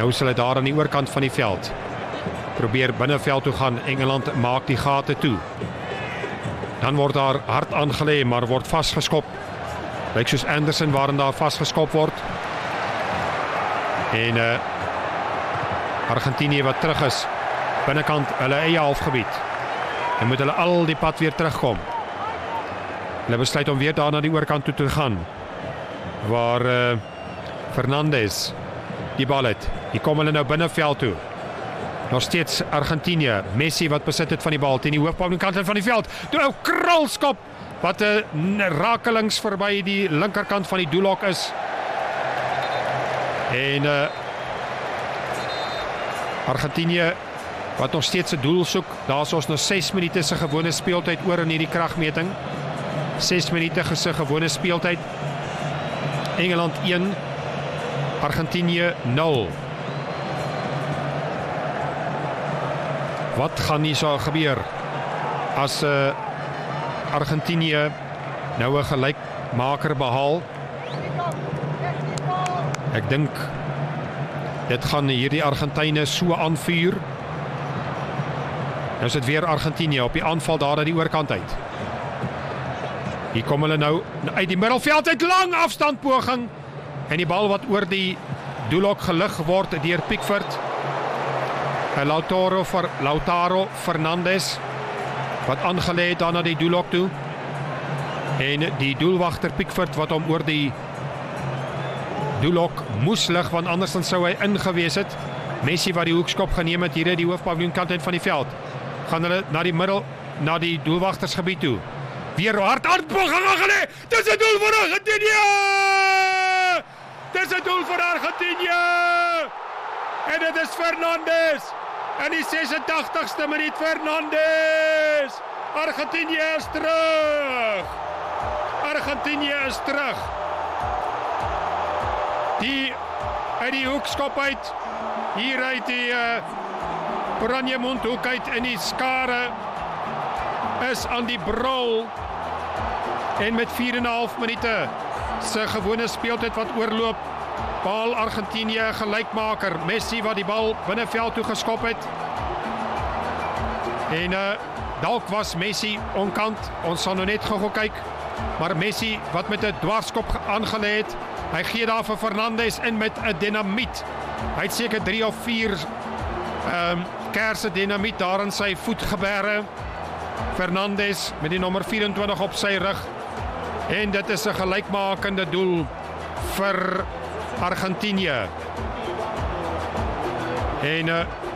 Nou is hulle daar aan die oorkant van die veld. Probeer binneveld toe gaan. Engeland maak die gate toe. Dan word daar hard aangelê, maar word vasgeskop. Lyk soos Anderson waarin daar vasgeskop word. En Argentinië wat terug is, binnekant hulle eie halfgebied. En moet hulle al die pad weer terugkom. Hulle besluit om weer daar na die oorkant toe te gaan, waar Fernandes die bal het. Hier kom hulle nou binneveld toe. Nog steeds Argentinië. Messi wat besit het van die bal teen die hoofpaulinkant van die veld. Toe 'n krulskop wat 'n rakelings verby die linkerkant van die doelhok is. En Argentinië wat nog steeds 'n doel soek. Daar's ons nog 6 minute se gewone speeltyd oor in hierdie kragmeting. 6 minute se gewone speeltyd. Engeland 1, Argentinië 0. Wat gaan hier so gebeur as Argentinië nou 'n gelykmaker behaal? Ek dink dit gaan hierdie Argentyne so aanvuur. Nou is dit weer Argentinië op die aanval daar aan die oorkant uit. Hier kom hulle nou uit die middelveld uit, lang afstandpoging. En die bal wat oor die doelhok gelig word deur Pickford. Lautaro Fernandes wat aangelê het daar na die doelhok toe. En die doelwagter Pickford wat hom oor die doelhok moes lig, want anders dan sou hy ingewees het. Messi wat die hoekskop geneem het hier in die hoofpavioenkant uit van die veld. Gaan hulle na die middel, na die doelwagtersgebied toe. Weer hard aanpoging aangelê. Dis 'n doel vir Argentinië! Dis 'n doel vir Argentinië! En dit is Fernandes! In die 86ste minuut Fernandes! Argentinië is terug! Argentinië is terug! Die uit die hoekskop uit, hier uit die Oranje Mondhoek uit in die skare is aan die brol. En met 4,5 minute se gewone speeltyd wat oorloop, behaal Argentinië gelykmaker. Messi wat die bal binneveld toe geskop het. En dalk was Messi onkant, ons sal nou net gou kyk. Maar Messi wat met 'n dwarskop aangelê het, hy gee daar vir Fernandes in met 'n dinamiet. Hy het seker 3 of 4 kerse dinamiet daar in sy voetgebere. Fernandes met die nommer 24 op sy rug. En dit is 'n gelykmakende doel vir Argentinië. En